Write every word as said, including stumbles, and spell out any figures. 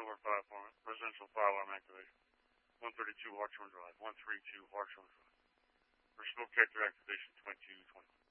Silver five four, residential fire alarm activation. one thirty-two Hartshorn Drive, one thirty-two Hartshorn Drive. For smoke detector activation twenty-two twenty.